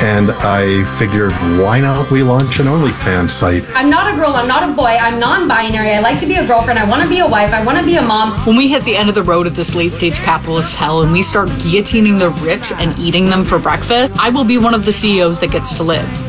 and I figured, why not we launch an OnlyFans site? I'm not a girl, I'm not a boy, I'm non-binary, I like to be a girlfriend, I want to be a wife, I want to be a mom. When we hit the end of the road of this late-stage capitalist hell and we start guillotining the rich and eating them for breakfast, I will be one of the CEOs that gets to live.